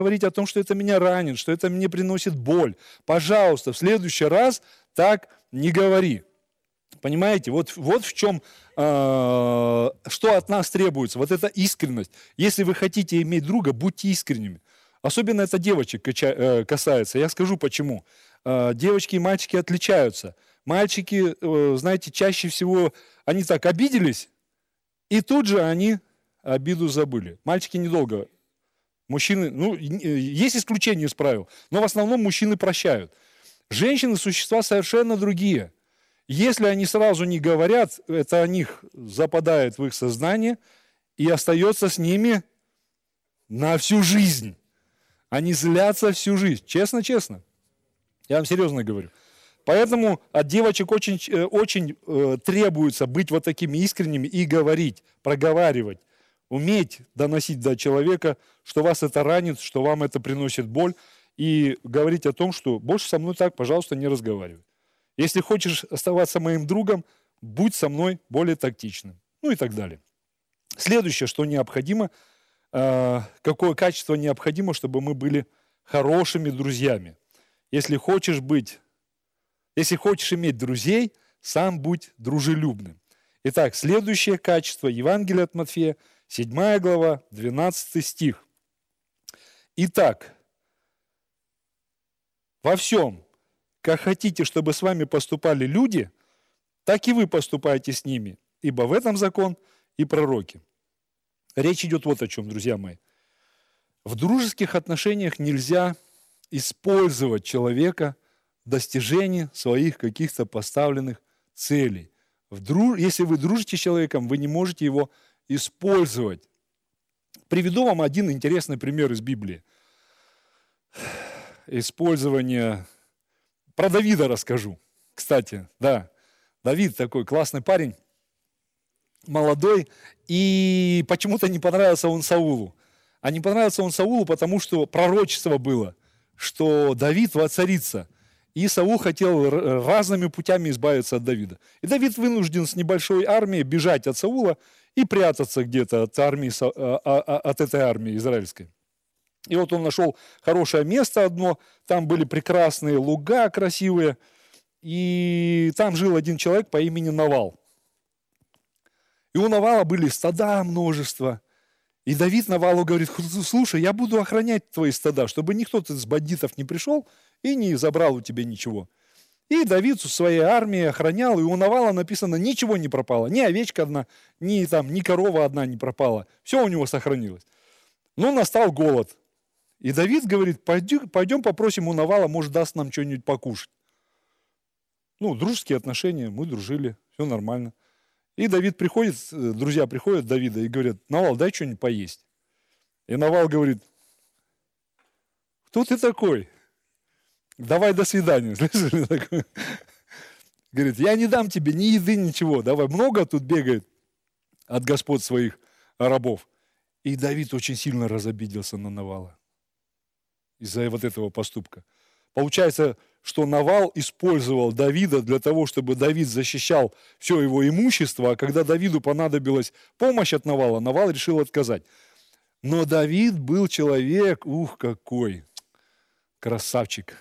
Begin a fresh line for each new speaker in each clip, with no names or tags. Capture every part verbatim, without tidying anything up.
говорить о том, что это меня ранит, что это мне приносит боль. Пожалуйста, в следующий раз так не говори. Понимаете, вот, вот в чем, э, что от нас требуется, вот эта искренность. Если вы хотите иметь друга, будьте искренними. Особенно это девочек кача, э, касается. Я скажу почему. Э, девочки и мальчики отличаются. Мальчики, э, знаете, чаще всего, они так обиделись, и тут же они обиду забыли. Мальчики недолго. Мужчины, ну, есть исключения из правил, но в основном мужчины прощают. Женщины – существа совершенно другие. Если они сразу не говорят, это о них западает в их сознание и остается с ними на всю жизнь. Они злятся всю жизнь. Честно-честно. Я вам серьезно говорю. Поэтому от девочек очень, очень э, требуется быть вот такими искренними и говорить, проговаривать, уметь доносить до человека, что вас это ранит, что вам это приносит боль, и говорить о том, что больше со мной так, пожалуйста, не разговаривай. Если хочешь оставаться моим другом, будь со мной более тактичным. Ну и так далее. Следующее, что необходимо, э, какое качество необходимо, чтобы мы были хорошими друзьями. Если хочешь быть, если хочешь иметь друзей, сам будь дружелюбным. Итак, следующее качество, Евангелие от Матфея, седьмая глава, двенадцатый стих. Итак, во всем, как хотите, чтобы с вами поступали люди, так и вы поступаете с ними, ибо в этом закон и пророки. Речь идет вот о чем, друзья мои. В дружеских отношениях нельзя использовать человека в достижении своих каких-то поставленных целей. В друж... Если вы дружите с человеком, вы не можете его использовать. Приведу вам один интересный пример из Библии. Использование... Про Давида расскажу. Кстати, да, Давид такой классный парень, молодой, и почему-то не понравился он Саулу. А не понравился он Саулу, потому что пророчество было, что Давид воцарится. И Саул хотел разными путями избавиться от Давида. И Давид вынужден с небольшой армией бежать от Саула и прятаться где-то от, армии, от этой армии израильской. И вот он нашел хорошее место одно, там были прекрасные луга красивые, и там жил один человек по имени Навал. И у Навала были стада множество. И Давид Навалу говорит: слушай, я буду охранять твои стада, чтобы никто из бандитов не пришел и не забрал у тебя ничего. И Давид со своей армией охранял, и у Навала написано, ничего не пропало. Ни овечка одна, ни, там, ни корова одна не пропала. Все у него сохранилось. Но настал голод. И Давид говорит: пойдем, пойдем попросим у Навала, может, даст нам что-нибудь покушать. Ну, дружеские отношения, мы дружили, все нормально. И Давид приходит, друзья приходят Давида и говорят: Навал, дай что-нибудь поесть. И Навал говорит: кто ты такой? Давай, до свидания. Слышали такое? Говорит: я не дам тебе ни еды, ничего. Давай, много тут бегает от господ своих рабов. И Давид очень сильно разобиделся на Навала из-за вот этого поступка. Получается, что Навал использовал Давида для того, чтобы Давид защищал все его имущество, а когда Давиду понадобилась помощь от Навала, Навал решил отказать. Но Давид был человек, ух, какой красавчик.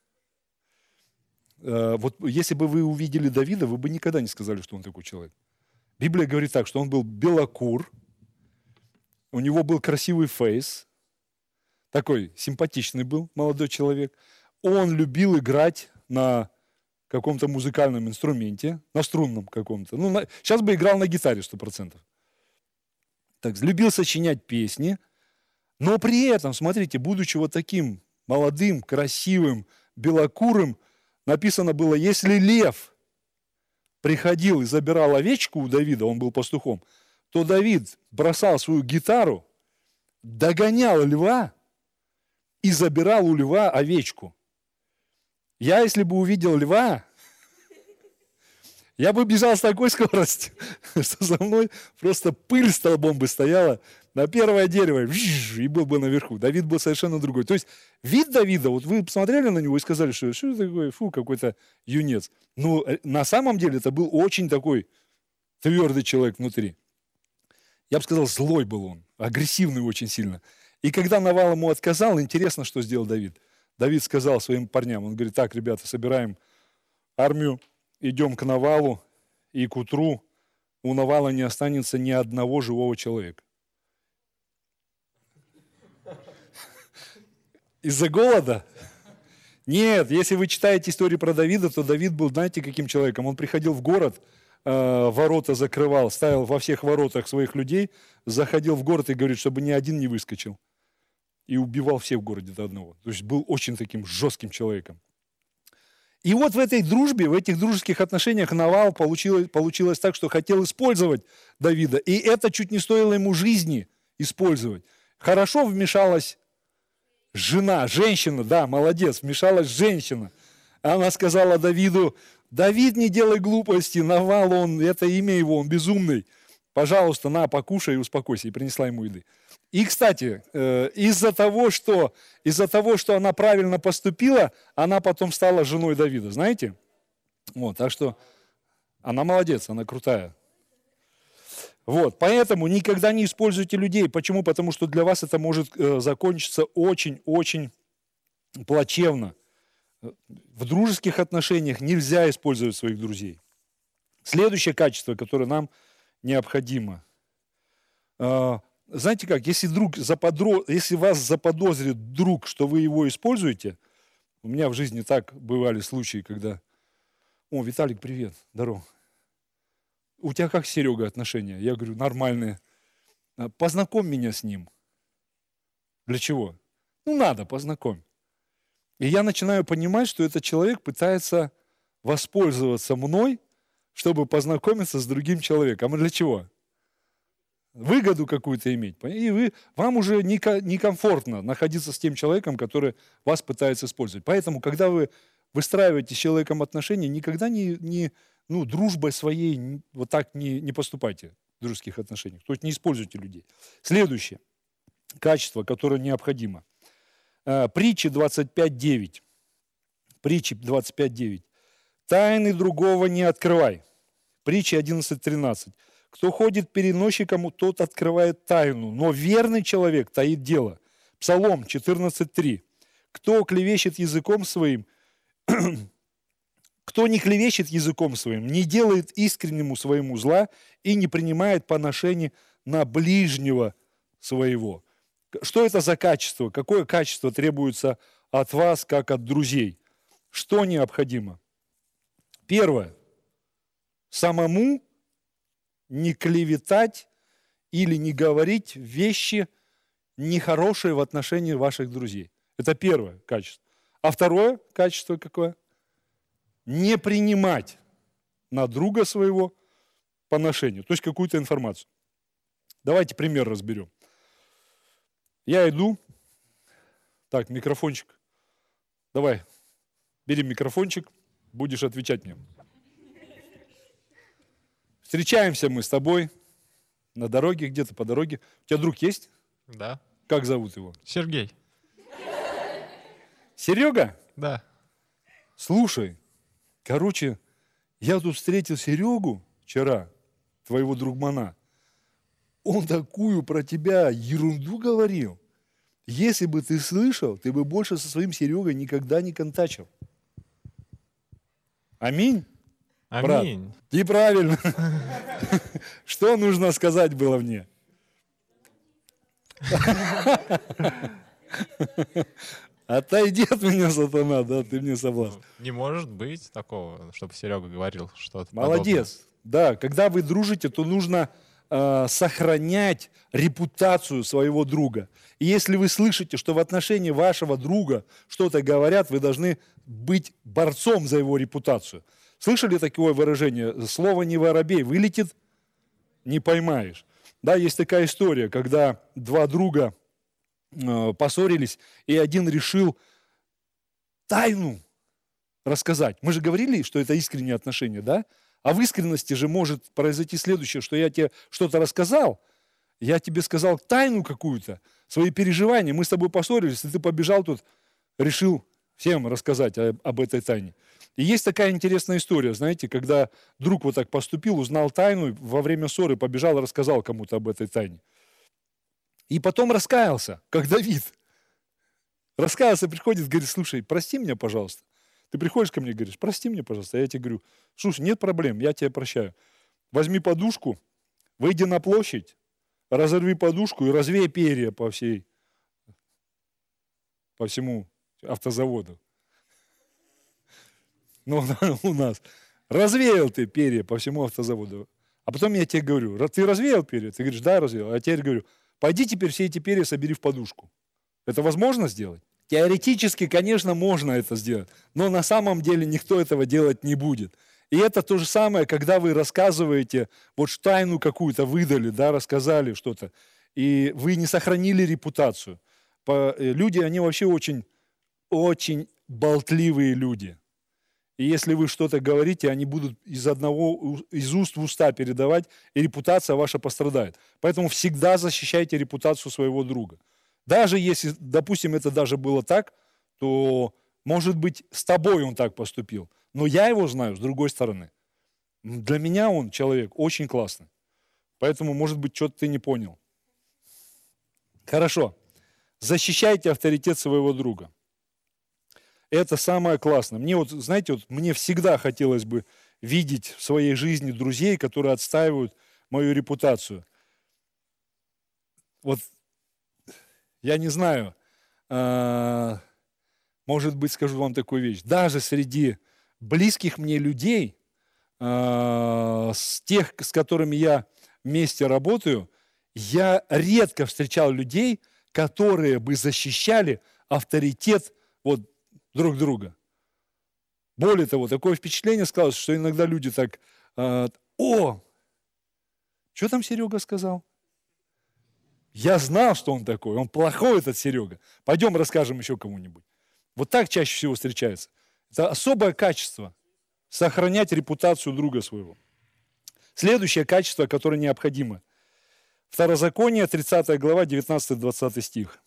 Вот если бы вы увидели Давида, вы бы никогда не сказали, что он такой человек. Библия говорит так, что он был белокур, у него был красивый фейс, такой симпатичный был молодой человек. Он любил играть на каком-то музыкальном инструменте, на струнном каком-то. Ну, на, сейчас бы играл на гитаре сто процентов. Так, любил сочинять песни, но при этом, смотрите, будучи вот таким молодым, красивым, белокурым, написано было, если лев приходил и забирал овечку у Давида, он был пастухом, то Давид бросал свою гитару, догонял льва и забирал у льва овечку. Я, если бы увидел льва, я бы бежал с такой скоростью, что за мной просто пыль столбом бы стояла на первое дерево, и был бы наверху. Давид был совершенно другой. То есть вид Давида, вот вы посмотрели на него и сказали, что что это такое, фу, какой-то юнец. Но на самом деле это был очень такой твердый человек внутри. Я бы сказал, злой был он, агрессивный очень сильно. И когда Навал ему отказал, интересно, что сделал Давид. Давид сказал своим парням, он говорит, так, ребята, собираем армию, идем к Навалу, и к утру у Навала не останется ни одного живого человека. Из-за голода? Нет, если вы читаете историю про Давида, то Давид был, знаете, каким человеком? Он приходил в город, э, ворота закрывал, ставил во всех воротах своих людей, заходил в город и говорит, чтобы ни один не выскочил. И убивал всех в городе до одного. То есть был очень таким жестким человеком. И вот в этой дружбе, в этих дружеских отношениях Навал получилось, получилось так, что хотел использовать Давида. И это чуть не стоило ему жизни использовать. Хорошо вмешалась жена, женщина, да, молодец, вмешалась женщина. Она сказала Давиду, Давид, не делай глупости, Навал, он, это имя его, он безумный. Пожалуйста, на, покушай и успокойся. И принесла ему еды. И, кстати, из-за того, что, из-за того, что она правильно поступила, она потом стала женой Давида, знаете? Вот, так что она молодец, она крутая. Вот, поэтому никогда не используйте людей. Почему? Потому что для вас это может э, закончиться очень-очень плачевно. В дружеских отношениях нельзя использовать своих друзей. Следующее качество, которое нам необходимо. Э, знаете как, если, друг заподро... если вас заподозрит друг, что вы его используете, у меня в жизни так бывали случаи, когда... О, Виталик, привет, здорово. У тебя как с Серегой отношения? Я говорю, нормальные. Познакомь меня с ним. Для чего? Ну, надо, познакомь. И я начинаю понимать, что этот человек пытается воспользоваться мной, чтобы познакомиться с другим человеком. А для чего? Выгоду какую-то иметь. И вы, вам уже некомфортно находиться с тем человеком, который вас пытается использовать. Поэтому, когда вы выстраиваете с человеком отношения, никогда не... не Ну, дружбой своей вот так не, не поступайте в дружеских отношениях. То есть не используйте людей. Следующее качество, которое необходимо. Притчи двадцать пять девять. Притчи двадцать пять девять. Тайны другого не открывай. Притчи одиннадцать тринадцать. Кто ходит переносчиком, тот открывает тайну, но верный человек таит дело. Псалом четырнадцать три. Кто клевещет языком своим, кто не клевещет языком своим, не делает искреннему своему зла и не принимает поношение на ближнего своего. Что это за качество? Какое качество требуется от вас, как от друзей? Что необходимо? Первое. Самому не клеветать или не говорить вещи нехорошие в отношении ваших друзей. Это первое качество. А второе качество какое? Не принимать на друга своего поношение, то есть какую-то информацию. Давайте пример разберем. Я иду, так, микрофончик, давай, бери микрофончик, будешь отвечать мне. Встречаемся мы с тобой на дороге, где-то по дороге. У тебя друг есть?
Да.
Как зовут его?
Сергей.
Серега?
Да.
Слушай, короче, я тут встретил Серегу вчера, твоего другмана. Он такую про тебя ерунду говорил. Если бы ты слышал, ты бы больше со своим Серегой никогда не контачил. Аминь?
Аминь.
Брат, и правильно. Что нужно сказать было мне? Отойди от меня, сатана, да, ты мне соблазн.
Не может быть такого, чтобы Серега говорил что-то
Молодец.
подобное.
Да, когда вы дружите, то нужно э, сохранять репутацию своего друга. И если вы слышите, что в отношении вашего друга что-то говорят, вы должны быть борцом за его репутацию. Слышали такое выражение? Слово не воробей, вылетит, не поймаешь. Да, есть такая история, когда два друга э, поссорились, и один решил тайну рассказать. Мы же говорили, что это искренние отношения, да? А в искренности же может произойти следующее, что я тебе что-то рассказал, я тебе сказал тайну какую-то, свои переживания, мы с тобой поссорились, и ты побежал тут, решил всем рассказать об, об этой тайне. И есть такая интересная история, знаете, когда друг вот так поступил, узнал тайну, во время ссоры побежал и рассказал кому-то об этой тайне. И потом раскаялся, как Давид. Раскаялся, приходит, говорит, слушай, прости меня, пожалуйста. Ты приходишь ко мне и говоришь, прости меня, пожалуйста. А я тебе говорю, слушай, нет проблем, я тебя прощаю. Возьми подушку, выйди на площадь, разорви подушку и развей перья по всей, по всему автозаводу. Ну, у нас. Развеял ты перья по всему автозаводу. А потом я тебе говорю, ты развеял перья? Ты говоришь, да, развеял. А я теперь говорю, пойди теперь все эти перья собери в подушку. Это возможно сделать? Теоретически, конечно, можно это сделать, но на самом деле никто этого делать не будет. И это то же самое, когда вы рассказываете, вот тайну какую-то выдали, да, рассказали что-то, и вы не сохранили репутацию. Люди, они вообще очень, очень болтливые люди. И если вы что-то говорите, они будут из одного, из уст в уста передавать, и репутация ваша пострадает. Поэтому всегда защищайте репутацию своего друга. Даже если, допустим, это даже было так, то, может быть, с тобой он так поступил. Но я его знаю с другой стороны. Для меня он человек очень классный. Поэтому, может быть, что-то ты не понял. Хорошо. Защищайте авторитет своего друга. Это самое классное. Мне вот, знаете, вот мне всегда хотелось бы видеть в своей жизни друзей, которые отстаивают мою репутацию. Вот я не знаю, э, может быть, скажу вам такую вещь. Даже среди близких мне людей, э, с тех, с которыми я вместе работаю, я редко встречал людей, которые бы защищали авторитет вот, друг друга. Более того, такое впечатление складывается, что иногда люди так, э, о, что там Серега сказал? Я знал, что он такой, он плохой этот Серега. Пойдем расскажем еще кому-нибудь. Вот так чаще всего встречается. Это особое качество – сохранять репутацию друга своего. Следующее качество, которое необходимо. Второзаконие, тридцатая глава, девятнадцатый-двадцатый стих.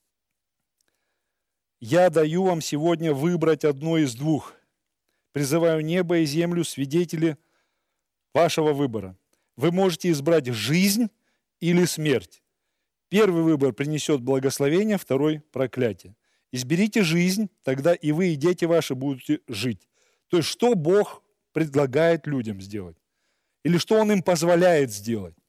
«Я даю вам сегодня выбрать одно из двух. Призываю небо и землю, свидетели вашего выбора. Вы можете избрать жизнь или смерть. Первый выбор принесет благословение, второй – проклятие. Изберите жизнь, тогда и вы, и дети ваши будете жить». То есть, что Бог предлагает людям сделать? Или что Он им позволяет сделать?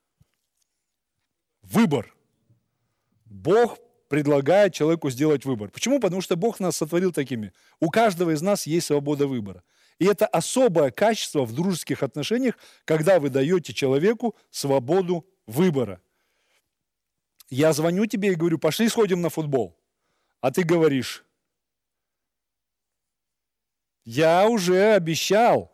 Выбор. Бог предлагает человеку сделать выбор. Почему? Потому что Бог нас сотворил такими. У каждого из нас есть свобода выбора. И это особое качество в дружеских отношениях, когда вы даете человеку свободу выбора. Я звоню тебе и говорю, пошли сходим на футбол. А ты говоришь, я уже обещал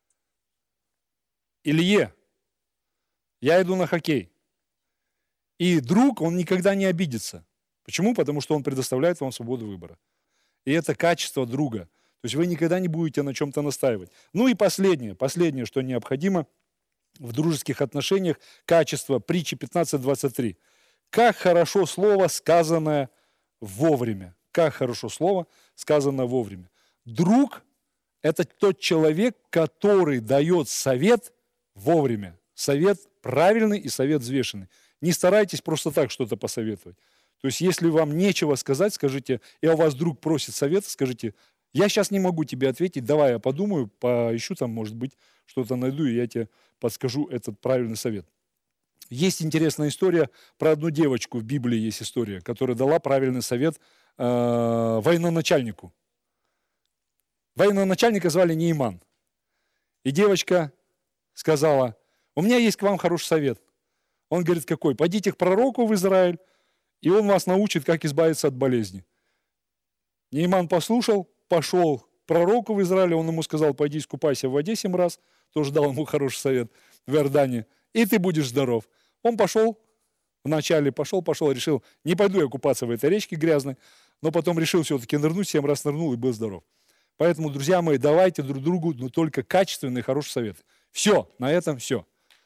Илье, я иду на хоккей. И друг, он никогда не обидится. Почему? Потому что он предоставляет вам свободу выбора. И это качество друга. То есть вы никогда не будете на чем-то настаивать. Ну и последнее, последнее, что необходимо в дружеских отношениях, качество притчи пятнадцать двадцать три. Как хорошо слово, сказанное вовремя. Как хорошо слово, сказанное вовремя. Друг – это тот человек, который дает совет вовремя. Совет правильный и совет взвешенный. Не старайтесь просто так что-то посоветовать. То есть, если вам нечего сказать, скажите, и у вас друг просит совета, скажите, я сейчас не могу тебе ответить, давай я подумаю, поищу там, может быть, что-то найду, и я тебе подскажу этот правильный совет. Есть интересная история про одну девочку, в Библии есть история, которая дала правильный совет э, военачальнику. Военачальника звали Нейман. И девочка сказала, у меня есть к вам хороший совет. Он говорит, какой? Пойдите к пророку в Израиль, и он вас научит, как избавиться от болезни. Нейман послушал, пошел к пророку в Израиле, он ему сказал, пойди искупайся в воде семь раз, тоже дал ему хороший совет в Иордане, и ты будешь здоров. Он пошел, вначале пошел, пошел, решил, не пойду я купаться в этой речке грязной, но потом решил все-таки нырнуть, семь раз нырнул и был здоров. Поэтому, друзья мои, давайте друг другу но только качественные, хорошие советы. Все, на этом все.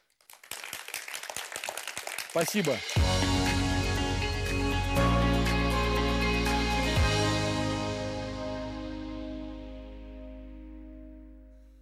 Спасибо.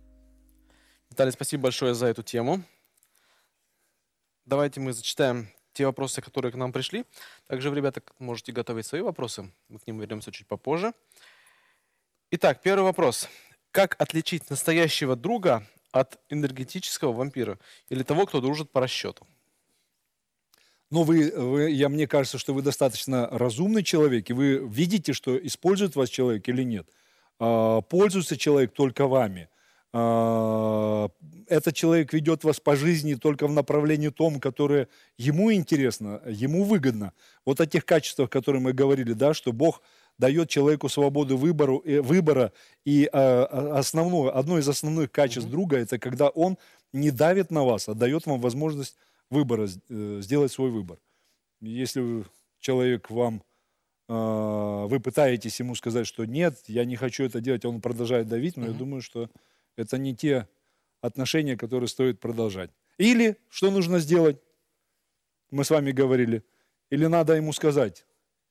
Виталий, спасибо большое за эту тему. Давайте мы зачитаем те вопросы, которые к нам пришли. Также вы, ребята, можете готовить свои вопросы. Мы к ним вернемся чуть попозже. Итак, первый вопрос. Как отличить настоящего друга от энергетического вампира или того, кто дружит по расчету?
Но вы, вы, я, мне кажется, что вы достаточно разумный человек, и вы видите, что использует вас человек или нет. А, пользуется человек только вами. А, этот человек ведет вас по жизни только в направлении том, которое ему интересно, ему выгодно. Вот о тех качествах, которые мы говорили, да, что Бог дает человеку свободу выбору, э, выбора, и э, основное, одно из основных качеств mm-hmm. друга – это когда он не давит на вас, а дает вам возможность выбора, э, сделать свой выбор. Если человек вам, э, вы пытаетесь ему сказать, что нет, я не хочу это делать, а он продолжает давить, но mm-hmm. я думаю, что это не те отношения, которые стоит продолжать. Или что нужно сделать? Мы с вами говорили. Или надо ему сказать: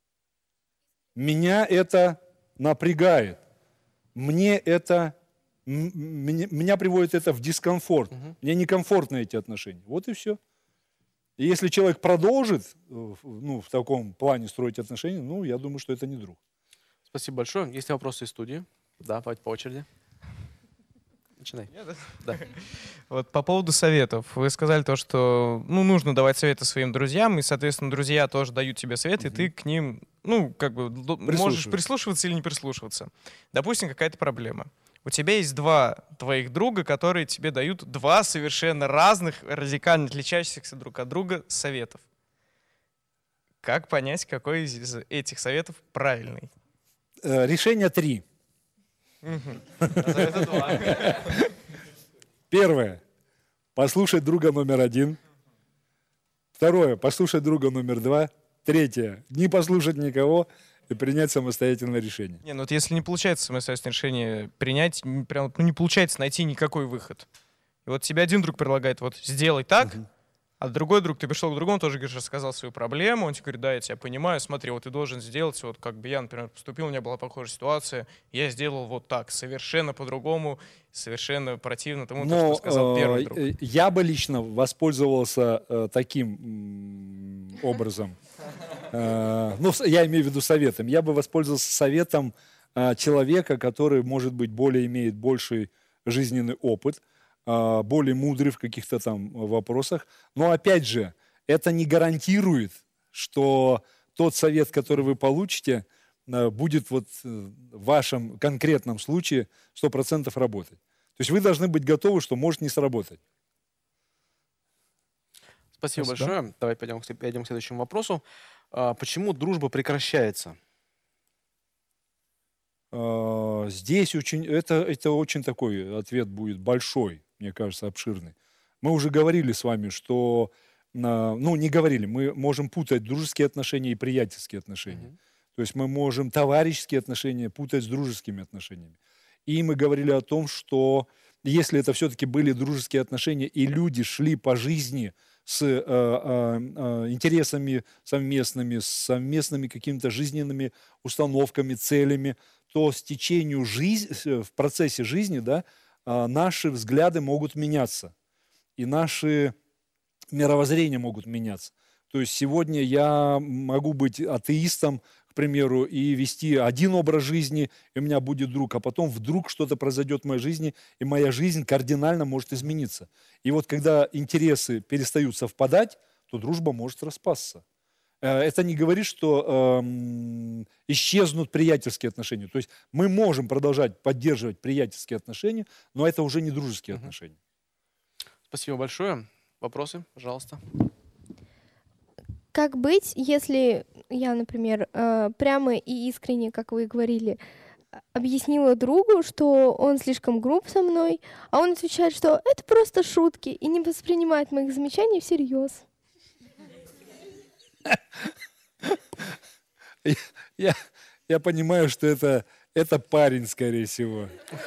меня это напрягает, мне это, меня, меня приводит это в дискомфорт, угу. мне некомфортны эти отношения. Вот и все. И если человек продолжит ну, в таком плане строить отношения, ну, я думаю, что это не друг.
Спасибо большое. Есть ли вопросы из студии? Да, давайте по очереди. Начинай. Да.
Вот по поводу советов. Вы сказали то, что ну, нужно давать советы своим друзьям, и, соответственно, друзья тоже дают тебе советы, угу. и ты к ним, ну, как бы можешь прислушиваться или не прислушиваться. Допустим, какая-то проблема. У тебя есть два твоих друга, которые тебе дают два совершенно разных, радикально отличающихся друг от друга советов. Как понять, какой из этих советов правильный?
Решение три. Первое. Послушать друга номер один. Второе. Послушать друга номер два. Третье. Не послушать никого и принять самостоятельное решение.
Не, ну вот если не получается самостоятельное решение принять, прям, ну, не получается найти никакой выход. И вот тебе один друг предлагает, вот сделай так, угу. а другой друг, ты пришел к другому, тоже говоришь, рассказал свою проблему, он тебе говорит: да, я тебя понимаю, смотри, вот ты должен сделать, вот как бы я, например, поступил, у меня была похожая ситуация, я сделал вот так, совершенно по-другому, совершенно противно тому,
Но,
то, что сказал первый друг.
Я бы лично воспользовался э, таким м, образом. Э, ну, я имею в виду советом. Я бы воспользовался советом э, человека, который, может быть, более имеет больший жизненный опыт, более мудрый в каких-то там вопросах. Но опять же, это не гарантирует, что тот совет, который вы получите, будет вот в вашем конкретном случае сто процентов работать. То есть вы должны быть готовы, что может не сработать.
Спасибо, Спасибо. большое. Давай пойдем, пойдем к следующему вопросу. Почему дружба прекращается?
Здесь очень, это, это очень такой ответ будет большой, мне кажется, обширный. Мы уже говорили с вами, что, ну, не говорили, мы можем путать дружеские отношения и приятельские отношения. Mm-hmm. То есть мы можем товарищеские отношения путать с дружескими отношениями. И мы говорили о том, что если это все-таки были дружеские отношения, и люди шли по жизни с э, э, э, интересами совместными, с совместными какими-то жизненными установками, целями, то с течением жизни, в процессе жизни, да, наши взгляды могут меняться, и наши мировоззрения могут меняться. То есть сегодня я могу быть атеистом, к примеру, и вести один образ жизни, и у меня будет друг, а потом вдруг что-то произойдет в моей жизни, и моя жизнь кардинально может измениться. И вот когда интересы перестают совпадать, то дружба может распасться. Это не говорит, что э, исчезнут приятельские отношения. То есть мы можем продолжать поддерживать приятельские отношения, но это уже не дружеские угу. отношения.
Спасибо большое. Вопросы, пожалуйста.
Как быть, если я, например, э, прямо и искренне, как вы говорили, объяснила другу, что он слишком груб со мной, а он отвечает, что это просто шутки, и не воспринимает моих замечаний всерьез?
Я, я понимаю, что это, это парень, скорее всего.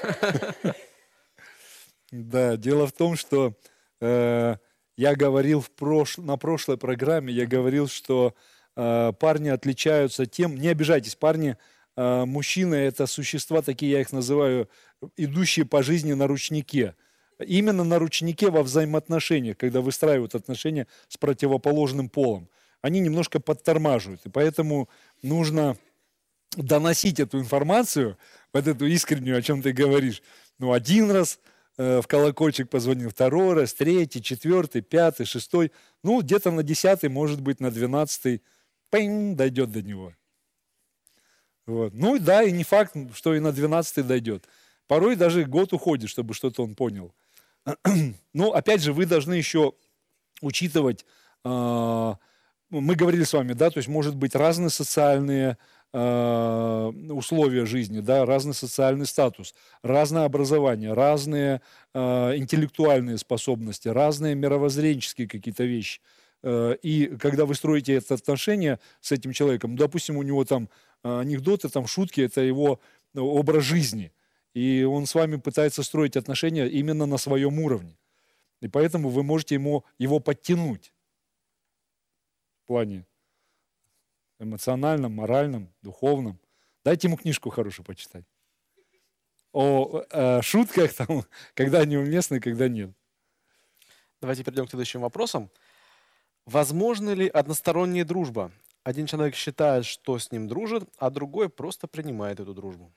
Да, дело в том, что э, я говорил в прош... на прошлой программе, я говорил, что э, парни отличаются тем, не обижайтесь, парни, э, мужчины — это существа, такие я их называю, идущие по жизни на ручнике. именно на ручнике во взаимоотношениях, когда выстраивают отношения с противоположным полом. Они немножко подтормаживают. И поэтому нужно доносить эту информацию, вот эту искреннюю, о чем ты говоришь. Ну, один раз э, в колокольчик позвонил, второй раз, третий, четвертый, пятый, шестой. Ну, где-то на десятый, может быть, на двенадцатый пинь, дойдет до него. Вот. Ну, да, и не факт, что и на двенадцатый дойдет. Порой даже год уходит, чтобы что-то он понял. Но, опять же, вы должны еще учитывать, э, мы говорили с вами, да, то есть, может быть, разные социальные э, условия жизни, да, разный социальный статус, разное образование, разные э, интеллектуальные способности, разные мировоззренческие какие-то вещи. Э, и когда вы строите это отношение с этим человеком, ну, допустим, у него там э, анекдоты, там шутки, это его образ жизни. И он с вами пытается строить отношения именно на своем уровне. И поэтому вы можете ему, его подтянуть в плане эмоциональном, моральном, духовном. Дайте ему книжку хорошую почитать. О э, шутках, там, когда они уместны, когда нет.
Давайте перейдем к следующим вопросам. Возможна ли односторонняя дружба? Один человек считает, что с ним дружит, а другой просто принимает эту дружбу.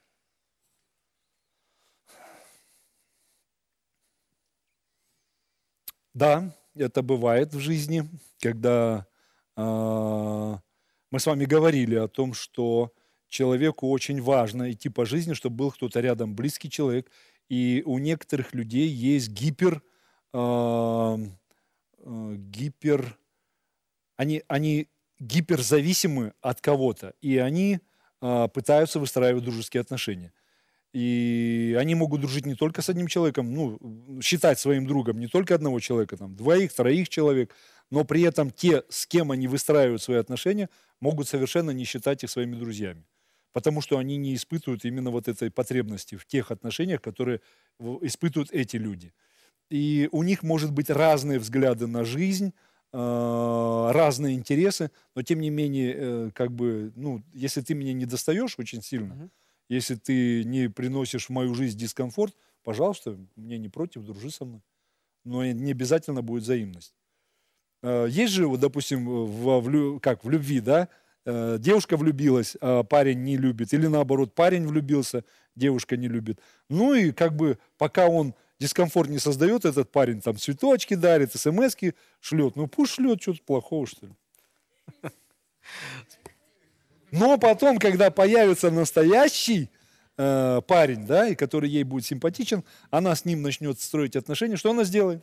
Да, это бывает в жизни, когда э, мы с вами говорили о том, что человеку очень важно идти по жизни, чтобы был кто-то рядом, близкий человек. И у некоторых людей есть гипер, э, э, гипер, они, они гиперзависимы от кого-то, и они э, пытаются выстраивать дружеские отношения. И они могут дружить не только с одним человеком, ну, считать своим другом не только одного человека, там, двоих, троих человек, но при этом те, с кем они выстраивают свои отношения, могут совершенно не считать их своими друзьями. Потому что они не испытывают именно вот этой потребности в тех отношениях, которые испытывают эти люди. И у них может быть разные взгляды на жизнь, разные интересы, но тем не менее, как бы, ну, если ты меня не достаешь очень сильно, mm-hmm. если ты не приносишь в мою жизнь дискомфорт, пожалуйста, мне не против, дружи со мной. Но не обязательно будет взаимность. Есть же, вот, допустим, в, в, как в любви, да, девушка влюбилась, а парень не любит, или наоборот, парень влюбился, девушка не любит. Ну и как бы пока он дискомфорт не создает, этот парень там цветочки дарит, смс-ки шлет. Ну пусть шлет, что-то плохого, что ли. Но потом, когда появится настоящий э, парень, да, и который ей будет симпатичен, она с ним начнет строить отношения, что она сделает?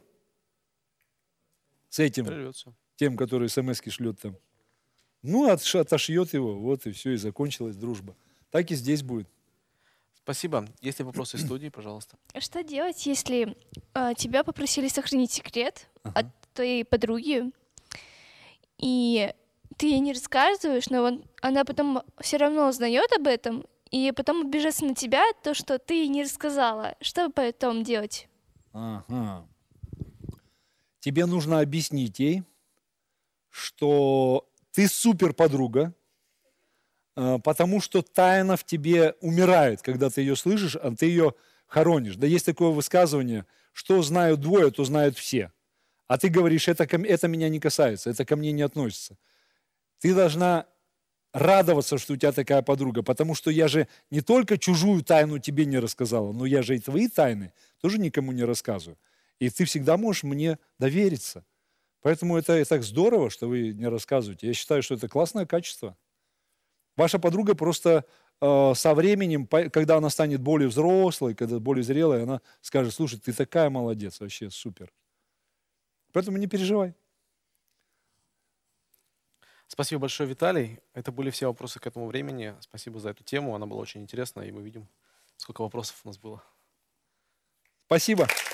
С этим,
Придется.
тем, который смс-ки шлет там. Ну, отш, отошьет его, вот и все, и закончилась дружба. Так и здесь будет.
Спасибо. Есть ли вопросы из студии, пожалуйста?
Что делать, если э, тебя попросили сохранить секрет ага. от твоей подруги, и ты ей не рассказываешь, но он, она потом все равно узнает об этом, и потом обижается на тебя, то, что ты ей не рассказала. Что потом делать?
Ага. Тебе нужно объяснить ей, что ты супер подруга, потому что тайна в тебе умирает, когда ты ее слышишь, а ты ее хоронишь. Да есть такое высказывание, что знают двое, то знают все. А ты говоришь, это, это меня не касается, это ко мне не относится. Ты должна радоваться, что у тебя такая подруга, потому что я же не только чужую тайну тебе не рассказала, но я же и твои тайны тоже никому не рассказываю. И ты всегда можешь мне довериться. Поэтому это так здорово, что вы не рассказываете. Я считаю, что это классное качество. Ваша подруга просто э, со временем, когда она станет более взрослой, когда более зрелой, она скажет, слушай, ты такая молодец, вообще супер. Поэтому не переживай.
Спасибо большое, Виталий. Это были все вопросы к этому времени. Спасибо за эту тему, она была очень интересна, и мы видим, сколько вопросов у нас было.
Спасибо.